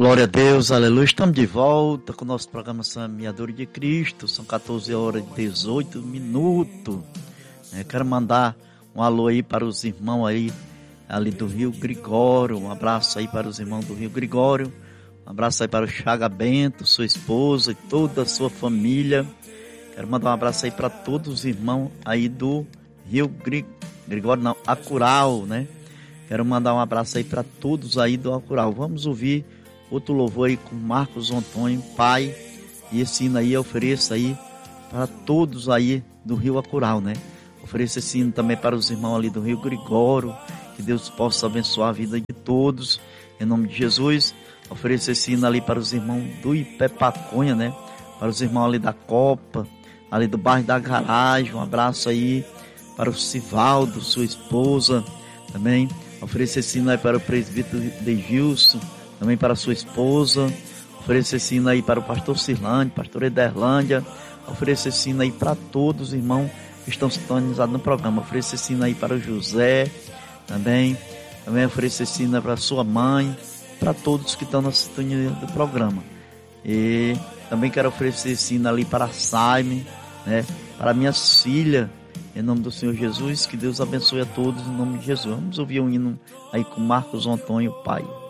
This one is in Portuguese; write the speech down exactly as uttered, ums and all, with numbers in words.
Glória a Deus, aleluia. Estamos de volta com o nosso programa Semeadores de Cristo. São quatorze horas e dezoito minutos. É, quero mandar um alô aí para os irmãos aí, ali do Rio Gregório. Um abraço aí para os irmãos do Rio Gregório. Um abraço aí para o Chaga Bento, sua esposa e toda a sua família. Quero mandar um abraço aí para todos os irmãos aí do Rio Gregório, não, Acural, né? Quero mandar um abraço aí para todos aí do Acural. Vamos ouvir outro louvor aí com Marcos Antônio, pai, e esse hino aí eu ofereço aí para todos aí do Rio Acural, né? Ofereço esse hino também para os irmãos ali do Rio Gregório, que Deus possa abençoar a vida de todos, em nome de Jesus. Ofereço esse hino ali para os irmãos do Ipé Paconha, né? Para os irmãos ali da Copa, ali do bairro da Garagem, um abraço aí para o Sivaldo, sua esposa, também. Ofereço esse hino aí para o presbítero de Gilson, também para sua esposa. Ofereço esse hino aí para o pastor Cirlândia, pastor Ederlândia. Ofereço esse hino aí para todos os irmãos que estão sintonizados no programa. Ofereço esse hino aí para o José, também. Também ofereço esse hino para sua mãe, para todos que estão na sintonia do programa. E também quero oferecer esse hino ali para a Saime, né? Para minhas filhas, em nome do Senhor Jesus. Que Deus abençoe a todos em nome de Jesus. Vamos ouvir um hino aí com Marcos Antônio, pai.